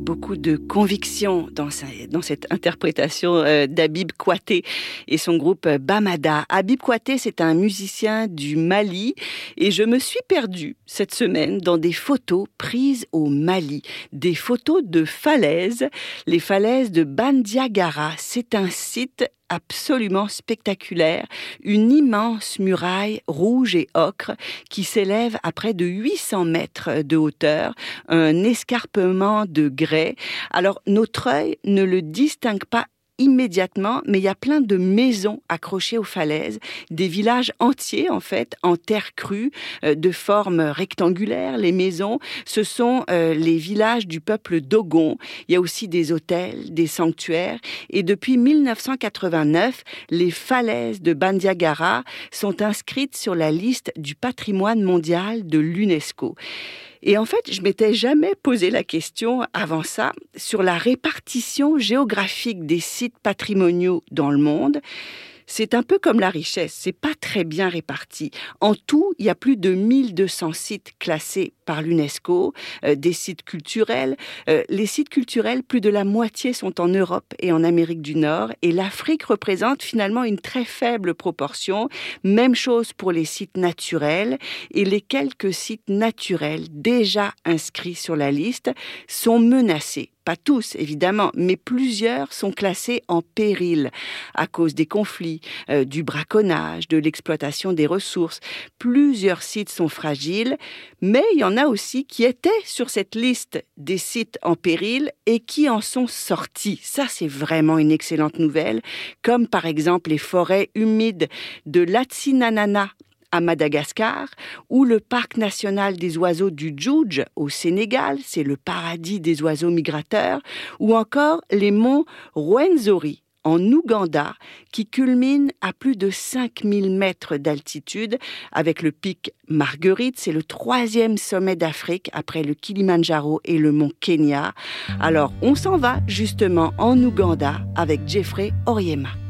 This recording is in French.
beaucoup de conviction dans cette interprétation d'Habib Kouyaté et son groupe Bamada. Habib Kouyaté, c'est un musicien du Mali et je me suis perdue cette semaine dans des photos prises au Mali. Des photos de falaises, les falaises de Bandiagara. C'est un site absolument spectaculaire, une immense muraille rouge et ocre qui s'élève à près de 800 mètres de hauteur, un escarpement de grès. Alors notre œil ne le distingue pas immédiatement, mais il y a plein de maisons accrochées aux falaises, des villages entiers en fait, en terre crue, de forme rectangulaire. Les maisons, ce sont les villages du peuple Dogon. Il y a aussi des hôtels, des sanctuaires. Et depuis 1989, les falaises de Bandiagara sont inscrites sur la liste du patrimoine mondial de l'UNESCO. Et en fait, je m'étais jamais posé la question avant ça sur la répartition géographique des sites patrimoniaux dans le monde. C'est un peu comme la richesse, c'est pas très bien réparti. En tout, il y a plus de 1200 sites classés par l'UNESCO, des sites culturels. Les sites culturels, plus de la moitié sont en Europe et en Amérique du Nord, et l'Afrique représente finalement une très faible proportion. Même chose pour les sites naturels, et les quelques sites naturels déjà inscrits sur la liste sont menacés. Pas tous, évidemment, mais plusieurs sont classés en péril à cause des conflits, du braconnage, de l'exploitation des ressources. Plusieurs sites sont fragiles, mais il y en a aussi qui étaient sur cette liste des sites en péril et qui en sont sortis. Ça, c'est vraiment une excellente nouvelle, comme par exemple les forêts humides de Latsinanana à Madagascar, ou le parc national des oiseaux du Djoudj au Sénégal, c'est le paradis des oiseaux migrateurs, ou encore les monts Rwenzori en Ouganda, qui culminent à plus de 5000 mètres d'altitude, avec le pic Marguerite, c'est le 3e sommet d'Afrique après le Kilimandjaro et le mont Kenya. Alors, on s'en va justement en Ouganda avec Jeffrey Oriema.